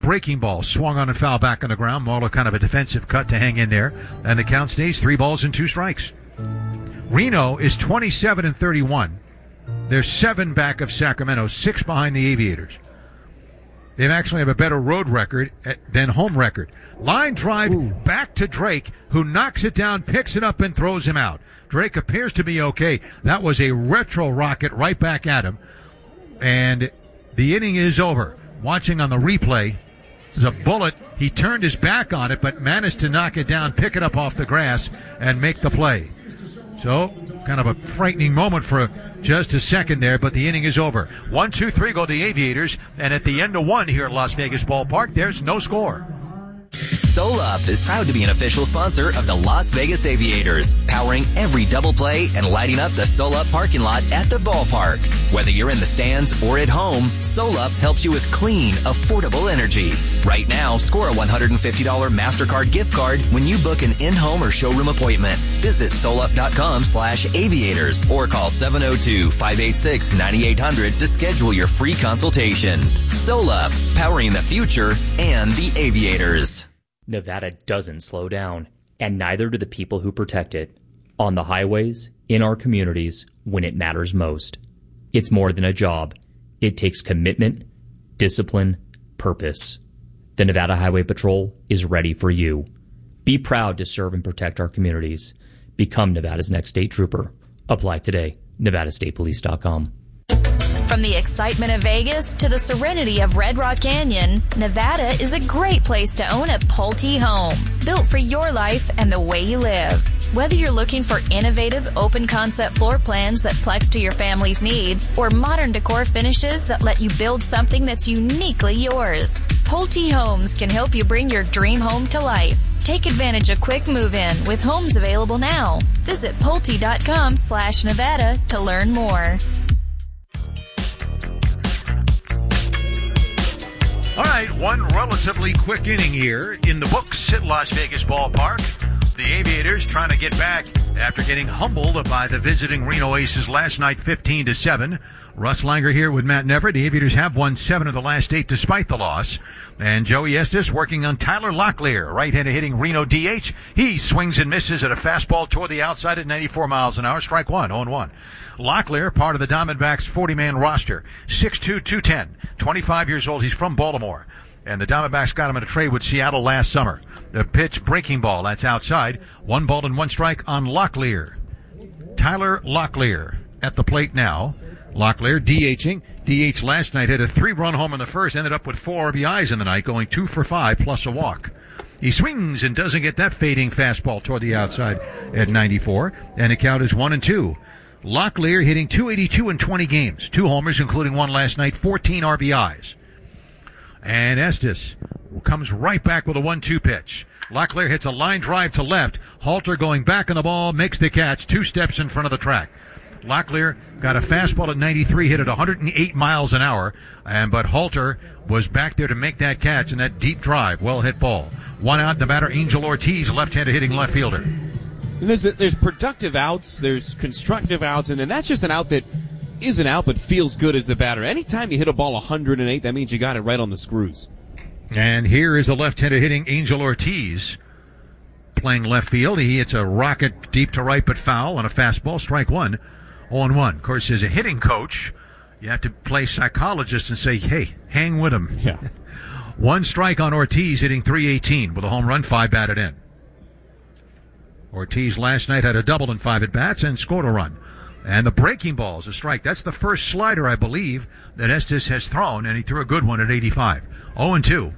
Breaking ball swung on and foul back on the ground. Marlowe kind of a defensive cut to hang in there. And the count stays 3 balls and 2 strikes. Reno is 27-31. They're 7 back of Sacramento, 6 behind the Aviators. They actually have a better road record than home record. Line drive back to Drake, who knocks it down, picks it up, and throws him out. Drake appears to be okay. That was a retro rocket right back at him. And the inning is over. Watching on the replay, there's a bullet. He turned his back on it, but managed to knock it down, pick it up off the grass, and make the play. So, kind of a frightening moment for just a second there, but the inning is over. 1-2-3 go the Aviators, and at the end of 1 here at Las Vegas Ballpark, there's no score. SoLup is proud to be an official sponsor of the Las Vegas Aviators, powering every double play and lighting up the SoLup parking lot at the ballpark. Whether you're in the stands or at home, SoLup helps you with clean, affordable energy. Right now, score a $150 MasterCard gift card when you book an in-home or showroom appointment. Visit SoLup.com/aviators or call 702-586-9800 to schedule your free consultation. SoLup, powering the future and the Aviators. Nevada doesn't slow down, and neither do the people who protect it. On the highways, in our communities, when it matters most. It's more than a job. It takes commitment, discipline, purpose. The Nevada Highway Patrol is ready for you. Be proud to serve and protect our communities. Become Nevada's next state trooper. Apply today. NevadaStatePolice.com. From the excitement of Vegas to the serenity of Red Rock Canyon, Nevada is a great place to own a Pulte home, built for your life and the way you live. Whether you're looking for innovative, open-concept floor plans that flex to your family's needs, or modern decor finishes that let you build something that's uniquely yours, Pulte Homes can help you bring your dream home to life. Take advantage of quick move-in with homes available now. Visit Pulte.com/Nevada to learn more. All right, one relatively quick inning here in the books at Las Vegas Ballpark. The Aviators trying to get back after getting humbled by the visiting Reno Aces last night, 15-7. Russ Langer here with Matt Neverett. The Aviators have won 7 of the last 8 despite the loss. And Joey Estes working on Tyler Locklear, right-handed hitting Reno DH. He swings and misses at a fastball toward the outside at 94 miles an hour. Strike 1, 0-1. Locklear, part of the Diamondbacks' 40-man roster. 6'2", 210, 25 years old. He's from Baltimore. And the Diamondbacks got him in a trade with Seattle last summer. The pitch, breaking ball, that's outside. 1 ball and 1 strike on Locklear. Tyler Locklear at the plate now. Locklear DHing. DH last night had a 3-run home in the first, ended up with 4 RBIs in the night, going 2 for 5 plus a walk. He swings and doesn't get that fading fastball toward the outside at 94, and the count is 1-2. Locklear hitting .282 in 20 games, 2 homers, including 1 last night, 14 RBIs. And Estes comes right back with a 1-2 pitch. Locklear hits a line drive to left. Halter going back on the ball, makes the catch, 2 steps in front of the track. Locklear got a fastball at 93, hit at 108 miles an hour, but Halter was back there to make that catch and that deep drive, well hit ball. 1 out, the batter Angel Ortiz, left-handed hitting left fielder. There's productive outs, there's constructive outs, and then that's just an out that isn't out but feels good as the batter. Anytime you hit a ball 108, that means you got it right on the screws. And here is the left-handed hitting Angel Ortiz playing left field. He hits a rocket deep to right but foul on a fastball, strike 1, 0-1. Of course, as a hitting coach, you have to play psychologist and say, hey, hang with him. Yeah. 1 strike on Ortiz, hitting .318 with a home run, 5 batted in. Ortiz last night had a double in 5 at-bats and scored a run. And the breaking ball is a strike. That's the first slider, I believe, that Estes has thrown, and he threw a good one at 85. 0-2.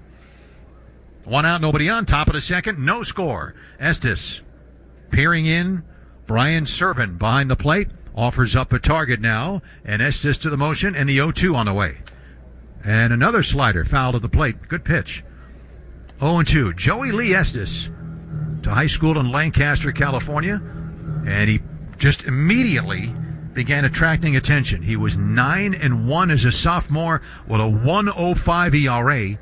1 out, nobody on. Top of the second, no score. Estes peering in. Brian Serven behind the plate. Offers up a target now. And Estes to the motion, and the 0-2 on the way. And another slider fouled at the plate. Good pitch. 0-2. Joey Lee Estes to high school in Lancaster, California. And he just immediately began attracting attention. He was 9-1 as a sophomore with a 1.05 ERA.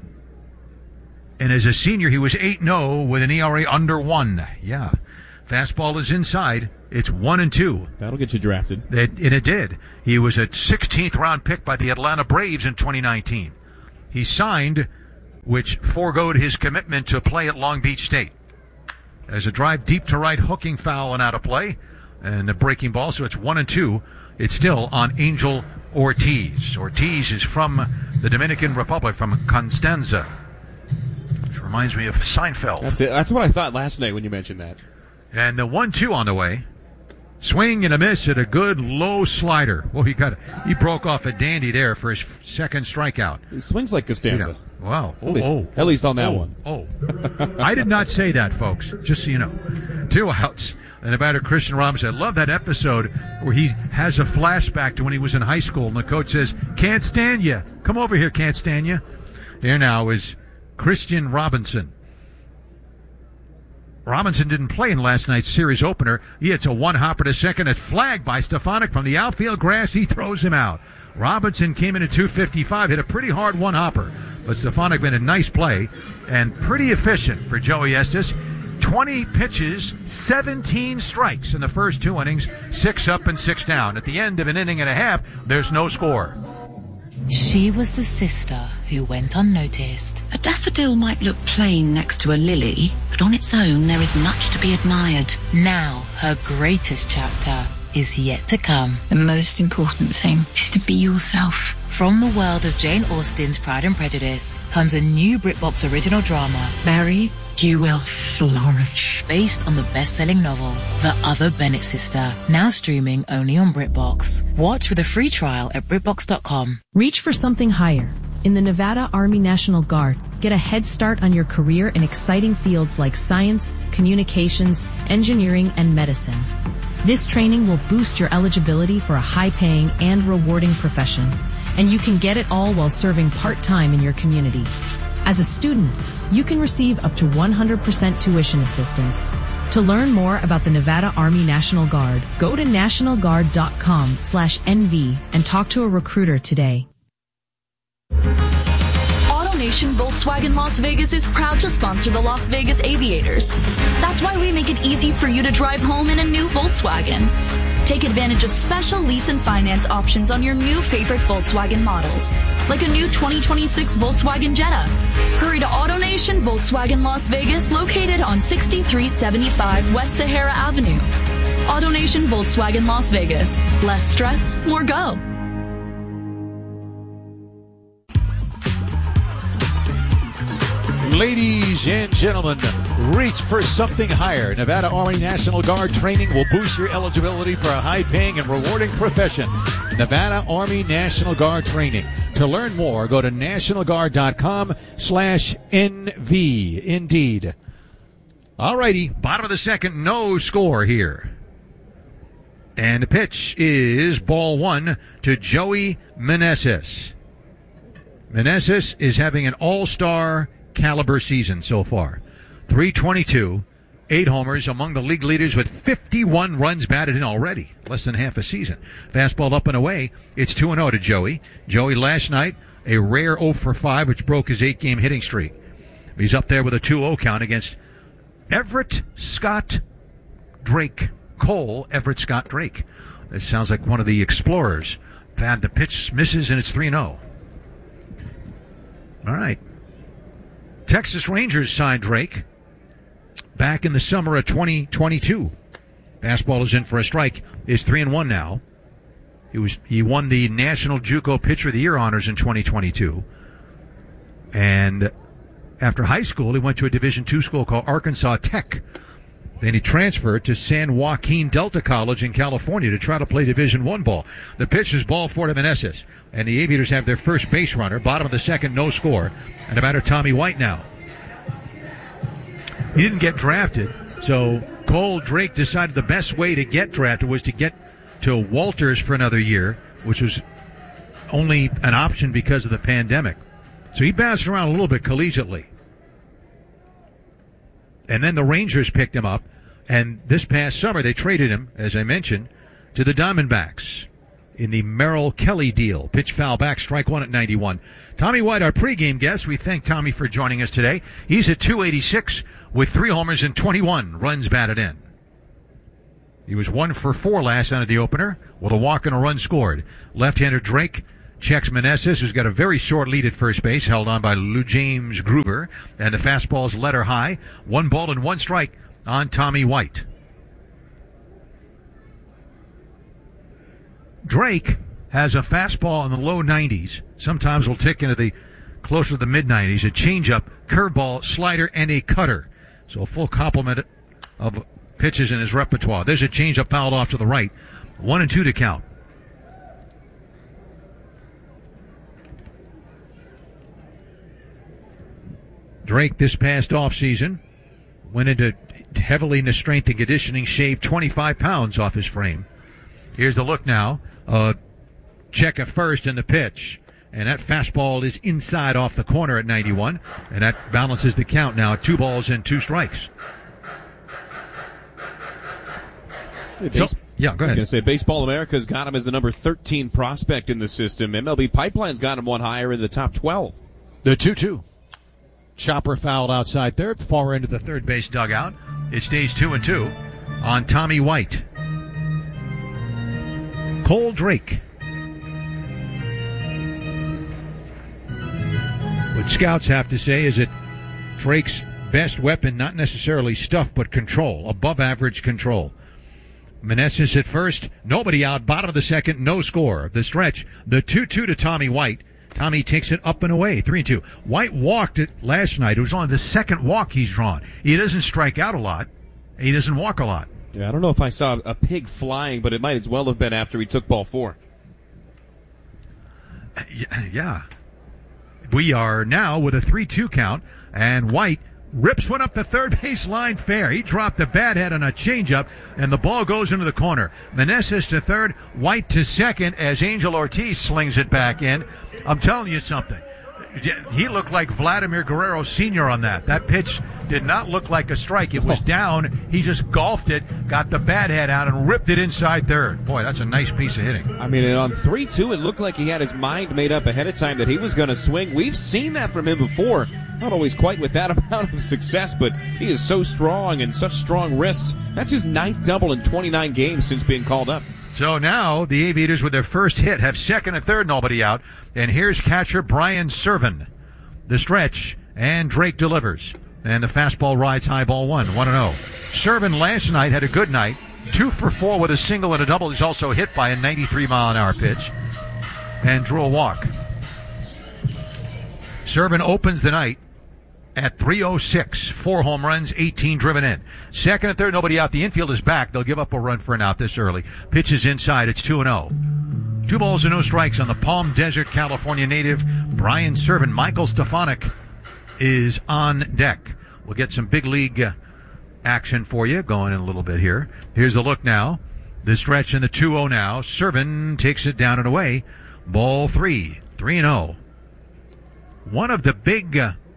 And as a senior, he was 8-0 with an ERA under 1. Yeah. Fastball is inside. It's 1-2. That'll get you drafted. And it did. He was a 16th round pick by the Atlanta Braves in 2019. He signed which foregoed his commitment to play at Long Beach State. As a drive deep to right, hooking foul and out of play, and a breaking ball, so it's 1-2. It's still on Angel Ortiz. Ortiz is from the Dominican Republic, from Constanza, which reminds me of Seinfeld. That's it. That's what I thought last night when you mentioned that. And the 1-2 on the way. Swing and a miss at a good low slider. Well, he broke off a dandy there for his second strikeout. He swings like Costanza. Wow. At least on that one. I did not say that, folks. Just so you know. 2 outs. And the batter, Christian Robinson. I love that episode where he has a flashback to when he was in high school, and the coach says, "Can't stand you. Come over here, can't stand you." There now is Christian Robinson. Robinson didn't play in last night's series opener. He hits a one-hopper to second. It's flagged by Stefanik from the outfield grass. He throws him out. Robinson came in at 255, hit a pretty hard one-hopper. But Stefanik made a nice play and pretty efficient for Joey Estes. 20 pitches, 17 strikes in the first 2 innings, 6 up and 6 down. At the end of an inning and a half, there's no score. She was the sister who went unnoticed. A daffodil might look plain next to a lily, but on its own there is much to be admired. Now her greatest chapter is yet to come. The most important thing is to be yourself. From the world of Jane Austen's Pride and Prejudice comes a new BritBox original drama, Mary, you will flourish. based on the best-selling novel, The Other Bennett Sister, now streaming only on BritBox. Watch with a free trial at BritBox.com. Reach for something higher. In the Nevada Army National Guard, get a head start on your career in exciting fields like science, communications, engineering, and medicine. This training will boost your eligibility for a high-paying and rewarding profession, and you can get it all while serving part-time in your community. As a student, you can receive up to 100% tuition assistance. To learn more about the Nevada Army National Guard, go to nationalguard.com/NV and talk to a recruiter today. AutoNation Volkswagen Las Vegas is proud to sponsor the Las Vegas Aviators. That's why we make it easy for you to drive home in a new Volkswagen. Take advantage of special lease and finance options on your new favorite Volkswagen models, like a new 2026 Volkswagen Jetta. Hurry to AutoNation Volkswagen Las Vegas, located on 6375 West Sahara Avenue. AutoNation Volkswagen Las Vegas. Less stress, more go. Ladies and gentlemen, reach for something higher. Nevada Army National Guard training will boost your eligibility for a high-paying and rewarding profession. Nevada Army National Guard training. To learn more, go to nationalguard.com/NV. Indeed. All righty, bottom of the second, no score here. And the pitch is ball 1 to Joey Meneses. Meneses is having an all-star caliber season so far. 322, 8 homers, among the league leaders with 51 runs batted in already. Less than half a season. Fastball up and away. It's 2-0 to Joey. Joey last night, a rare 0 for 5, which broke his 8-game hitting streak. He's up there with a 2-0 count against Everett Scott Drake. Cole Everett Scott Drake. That sounds like one of the explorers. The pitch misses, and it's 3-0. All right. Texas Rangers signed Drake back in the summer of 2022. Fastball is in for a strike. Is 3-1 now. He won the National JUCO Pitcher of the Year honors in 2022. And after high school, he went to a Division II school called Arkansas Tech. Then he transferred to San Joaquin Delta College in California to try to play Division I ball. The pitch is ball 4 to Meneses. And the Aviators have their first base runner. Bottom of the second, no score. And the batter, Tommy White now. He didn't get drafted, so Cole Drake decided the best way to get drafted was to get to Walters for another year, which was only an option because of the pandemic. So he bounced around a little bit collegiately. And then the Rangers picked him up, and this past summer they traded him, as I mentioned, to the Diamondbacks in the Merrill Kelly deal. Pitch foul back, strike 1 at 91. Tommy White, our pregame guest. We thank Tommy for joining us today. He's at 286 with 3 homers and 21 runs batted in. He was 1 for 4 last night at the opener with a walk and a run scored. Left-hander Drake checks Meneses, who's got a very short lead at first base, held on by Lou James Gruber, and the fastball's letter high. 1 ball and 1 strike on Tommy White. Drake has a fastball in the low 90s. Sometimes will tick into the closer to the mid-90s. A changeup, curveball, slider, and a cutter. So a full complement of pitches in his repertoire. There's a changeup fouled off to the right. 1-2 to count. Drake this past offseason went into heavily into strength and conditioning, shaved 25 pounds off his frame. Here's the look now. Check at first and the pitch. And that fastball is inside off the corner at 91. And that balances the count now at 2 balls and 2 strikes. Yeah, go ahead. I was going to say, Baseball America's got him as the number 13 prospect in the system. MLB Pipeline's got him one higher in the top 12. The 2-2. Chopper fouled outside third, far into the third base dugout. It stays 2-2 on Tommy White. Cole Drake. What scouts have to say is that Drake's best weapon, not necessarily stuff, but control, above average control. Meneses at first, nobody out, bottom of the second, no score. The stretch, the 2-2 to Tommy White. Tommy takes it up and away, 3-2. White walked it last night. It was only the second walk he's drawn. He doesn't strike out a lot. He doesn't walk a lot. Yeah, I don't know if I saw a pig flying, but it might as well have been after he took ball 4. Yeah. We are now with a 3-2 count, and White rips one up the third base line fair. He dropped the bat head on a changeup, and the ball goes into the corner. Meneses to third, White to second as Angel Ortiz slings it back in. I'm telling you something. He looked like Vladimir Guerrero Sr. on that. That pitch did not look like a strike. It was down. He just golfed it, got the bat head out, and ripped it inside third. Boy, that's a nice piece of hitting. I mean, on 3-2, it looked like he had his mind made up ahead of time that he was going to swing. We've seen that from him before. Not always quite with that amount of success, but he is so strong and such strong wrists. That's his 9th double in 29 games since being called up. So now the Aviators with their first hit have second and third, nobody out. And here's catcher Brian Servin. The stretch, and Drake delivers. And the fastball rides high, ball 1-0. Servin last night had a good night. 2 for 4 with a single and a double. He's also hit by a 93-mile-an-hour pitch and drew a walk. Servin opens the night at 306. 4 home runs, 18 driven in. Second and third, nobody out. The infield is back. They'll give up a run for an out this early. Pitches inside. It's 2-0. 2 balls and no strikes on the Palm Desert, California native Brian Servin. Michael Stefanik is on deck. We'll get some big league action for you going in a little bit here. Here's a look now. The stretch in the 2-0 now. Servin takes it down and away. Ball 3. 3-0. One of the big...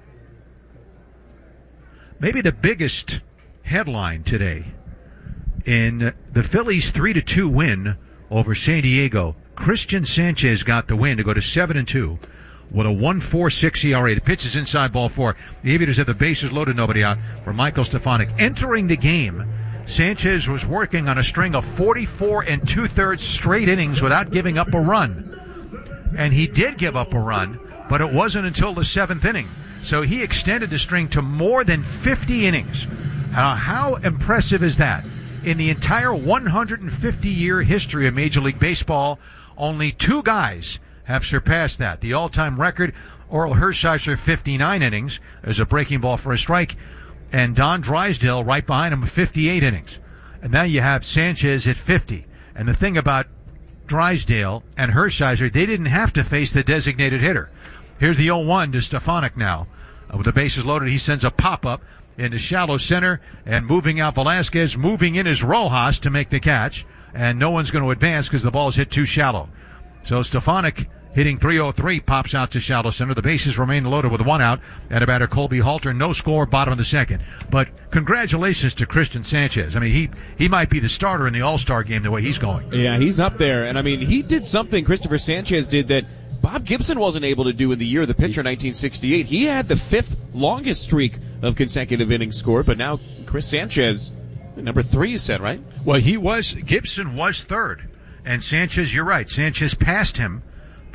maybe the biggest headline today in the Phillies' 3-2 win over San Diego. Christian Sanchez got the win to go to 7-2 with a 1.46 ERA. The pitch is inside, ball 4. The Aviators have the bases loaded, nobody out for Michael Stefanik. Entering the game, Sanchez was working on a string of 44 2/3 straight innings without giving up a run. And he did give up a run, but it wasn't until the 7th inning. So he extended the string to more than 50 innings. How impressive is that? In the entire 150-year history of Major League Baseball, only 2 guys have surpassed that. The all-time record, Orel Hershiser, 59 innings, as a breaking ball for a strike, and Don Drysdale right behind him, 58 innings. And now you have Sanchez at 50. And the thing about Drysdale and Hershiser, they didn't have to face the designated hitter. Here's the 0-1 to Stefanik now. With the bases loaded, he sends a pop-up into shallow center, and moving out Velasquez, moving in is Rojas to make the catch, and no one's going to advance because the ball's hit too shallow. So Stefanik, hitting 303, pops out to shallow center. The bases remain loaded with 1 out, and a batter Colby Halter, no score, bottom of the second. But congratulations to Christian Sanchez. I mean, he might be the starter in the All-Star game the way he's going. Yeah, he's up there, and I mean, he did something Christopher Sanchez did that Bob Gibson wasn't able to do in the year of the pitcher, 1968. He had the 5th longest streak of consecutive innings scored, but now Chris Sanchez, number 3 you said, right? Well, Gibson was 3rd. And Sanchez, you're right, Sanchez passed him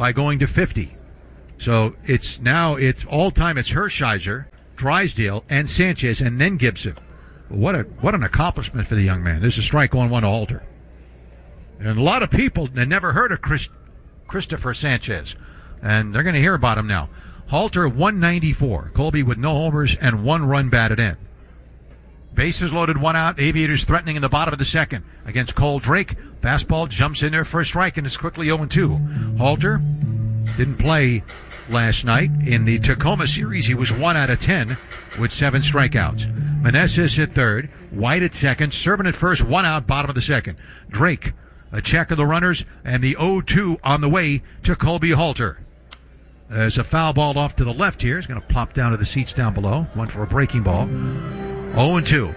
by going to 50. So it's all time. It's Hershiser, Drysdale, and Sanchez, and then Gibson. What an accomplishment for the young man. There's a strike on 1 to Halter. And a lot of people had never heard of Christopher Sanchez, and they're going to hear about him now. Halter 194. Colby with no homers and 1 run batted in. Bases loaded, 1 out. Aviators threatening in the bottom of the second against Cole Drake. Fastball jumps in there for a strike, and it's quickly 0-2. Halter didn't play last night. In the Tacoma series, he was 1 out of 10 with 7 strikeouts. Meneses at third, White at second, Servant at first, 1 out, bottom of the second. Drake, a check of the runners, and the 0-2 on the way to Colby Halter. There's a foul ball off to the left here. He's going to plop down to the seats down below. Went for a breaking ball. 0-2.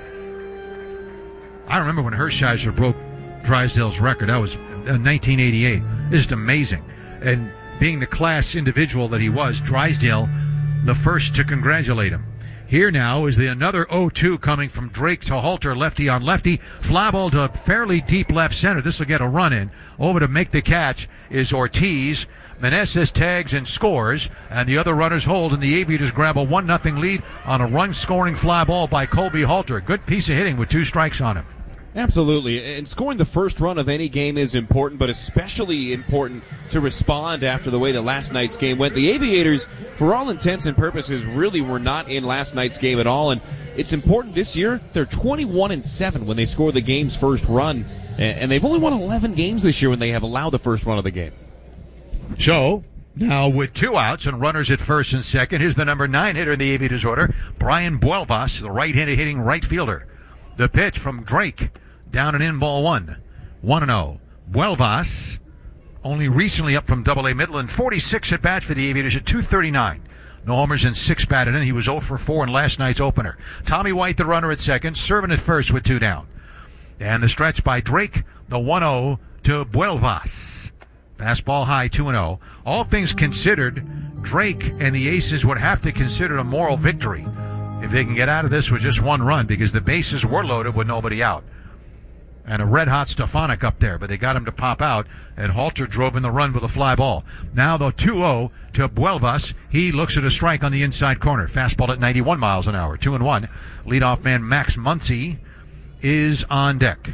I remember when Hershiser broke Drysdale's record. That was 1988. This is amazing. And being the class individual that he was, Drysdale, the first to congratulate him. Here now is another 0-2 coming from Drake to Halter, lefty on lefty. Fly ball to fairly deep left center. This will get a run in. Over to make the catch is Ortiz. Meneses tags and scores, and the other runners hold, and the Aviators grab a 1-0 lead on a run-scoring fly ball by Colby Halter. Good piece of hitting with 2 strikes on him. Absolutely, and scoring the first run of any game is important, but especially important to respond after the way that last night's game went. The Aviators, for all intents and purposes, really were not in last night's game at all, and it's important this year. They're 21-7 when they score the game's first run, and they've only won 11 games this year when they have allowed the first run of the game. So, now with 2 outs and runners at first and second, here's the number 9 hitter in the Aviators order, Brian Buelvas, the right-handed hitting right fielder. The pitch from Drake, down and in, ball 1. 1-0. Buelvas, only recently up from Double-A Midland, 46 at-bats for the Aviators at .239. No homers and 6 batted in. He was 0 for 4 in last night's opener. Tommy White, the runner at second, Servant at first with 2 down. And the stretch by Drake, the 1-0 to Buelvas. Fastball high, 2-0. All things considered, Drake and the Aces would have to consider a moral victory if they can get out of this with just 1 run, because the bases were loaded with nobody out. And a red-hot Stefanik up there, but they got him to pop out, and Halter drove in the run with a fly ball. Now the 2-0 to Buelvas. He looks at a strike on the inside corner. Fastball at 91 miles an hour, 2-1. Leadoff man Max Muncy is on deck.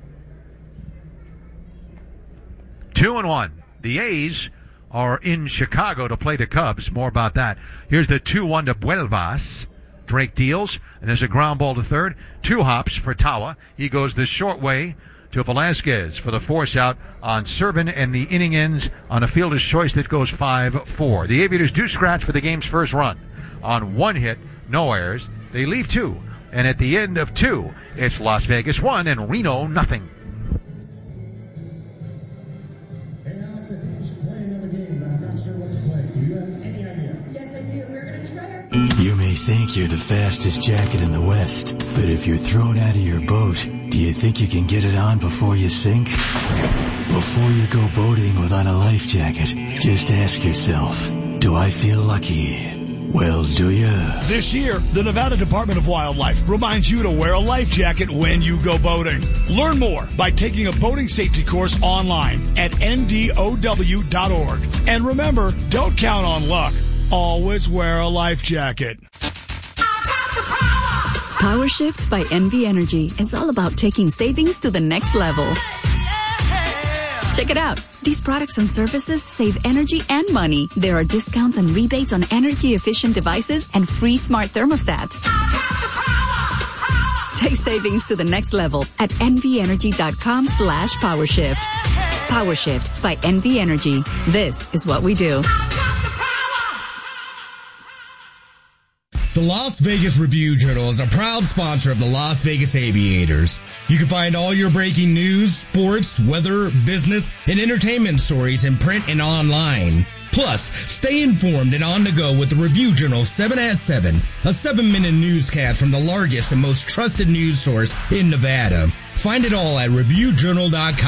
2-1. The A's are in Chicago to play the Cubs. More about that. Here's the 2-1 to Buelvas. Drake deals, and there's a ground ball to third. 2 hops for Tawa. He goes the short way to Velasquez for the force out on Servant, and the inning ends on a fielder's choice that goes 5-4. The Aviators do scratch for the game's first run. On 1 hit, no errors. They leave 2, and at the end of 2, it's Las Vegas 1 and Reno 0. You may think you're the fastest jacket in the West, but if you're thrown out of your boat, do you think you can get it on before you sink? Before you go boating without a life jacket, just ask yourself, do I feel lucky? Well, do you? This year, the Nevada Department of Wildlife reminds you to wear a life jacket when you go boating. Learn more by taking a boating safety course online at ndow.org. And remember, don't count on luck. Always wear a life jacket. Power Shift by NV Energy is all about taking savings to the next level. Check it out. These products and services save energy and money. There are discounts and rebates on energy-efficient devices and free smart thermostats. Take savings to the next level at nvenergy.com/PowerShift. Power Shift by NV Energy. This is what we do. The Las Vegas Review-Journal is a proud sponsor of the Las Vegas Aviators. You can find all your breaking news, sports, weather, business, and entertainment stories in print and online. Plus, stay informed and on the go with the Review-Journal 7 at 7, a 7-minute newscast from the largest and most trusted news source in Nevada. Find it all at reviewjournal.com.